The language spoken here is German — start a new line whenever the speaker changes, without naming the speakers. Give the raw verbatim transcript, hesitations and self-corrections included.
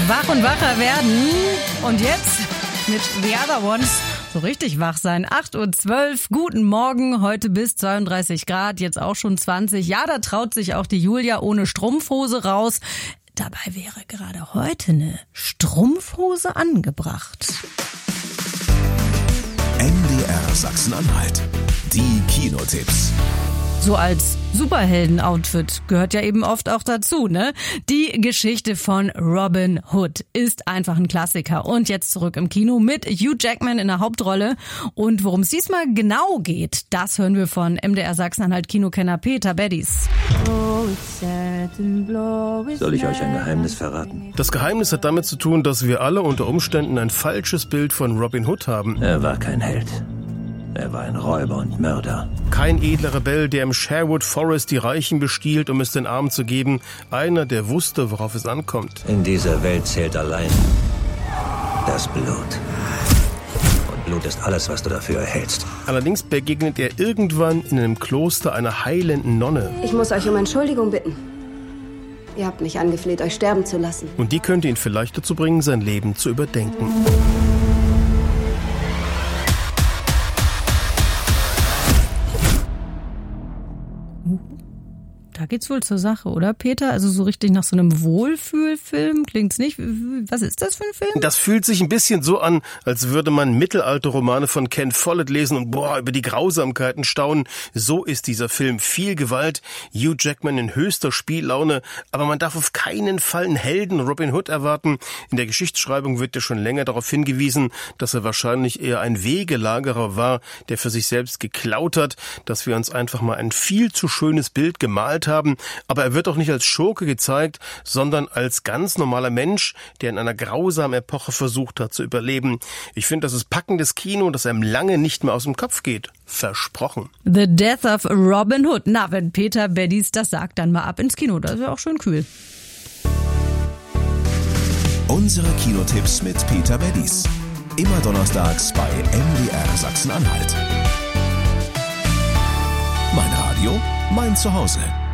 Wach und wacher werden. Und jetzt mit The Other Ones so richtig wach sein. acht Uhr zwölf, guten Morgen, heute bis zweiunddreißig Grad, jetzt auch schon zwanzig. Ja, da traut sich auch die Julia ohne Strumpfhose raus. Dabei wäre gerade heute eine Strumpfhose angebracht.
M D R Sachsen-Anhalt. Die Kinotipps.
So als Superhelden-Outfit gehört ja eben oft auch dazu, ne? Die Geschichte von Robin Hood ist einfach ein Klassiker. Und jetzt zurück im Kino mit Hugh Jackman in der Hauptrolle. Und worum es diesmal genau geht, das hören wir von M D R Sachsen-Anhalt Kinokenner Peter Beddies.
Soll ich euch ein Geheimnis verraten?
Das Geheimnis hat damit zu tun, dass wir alle unter Umständen ein falsches Bild von Robin Hood haben.
Er war kein Held. Er war ein Räuber und Mörder.
Kein edler Rebell, der im Sherwood Forest die Reichen bestiehlt, um es den Armen zu geben. Einer, der wusste, worauf es ankommt.
In dieser Welt zählt allein das Blut. Und Blut ist alles, was du dafür erhältst.
Allerdings begegnet er irgendwann in einem Kloster einer heilenden Nonne.
Ich muss euch um Entschuldigung bitten. Ihr habt mich angefleht, euch sterben zu lassen.
Und die könnte ihn vielleicht dazu bringen, sein Leben zu überdenken.
Da geht's wohl zur Sache, oder Peter? Also so richtig nach so einem Wohlfühlfilm klingt's nicht. Was ist das für ein Film?
Das fühlt sich ein bisschen so an, als würde man Mittelalterromane von Ken Follett lesen und boah, über die Grausamkeiten staunen. So ist dieser Film. Viel Gewalt, Hugh Jackman in höchster Spiellaune, aber man darf auf keinen Fall einen Helden Robin Hood erwarten. In der Geschichtsschreibung wird ja schon länger darauf hingewiesen, dass er wahrscheinlich eher ein Wegelagerer war, der für sich selbst geklaut hat, dass wir uns einfach mal ein viel zu schönes Bild gemalt haben, aber er wird auch nicht als Schurke gezeigt, sondern als ganz normaler Mensch, der in einer grausamen Epoche versucht hat zu überleben. Ich finde, das ist packendes Kino, das einem lange nicht mehr aus dem Kopf geht. Versprochen.
The Death of Robin Hood. Na, wenn Peter Beddies das sagt, dann mal ab ins Kino. Das ist ja auch schön kühl.
Unsere Kinotipps mit Peter Beddies. Immer donnerstags bei M D R Sachsen-Anhalt. Mein Radio, mein Zuhause.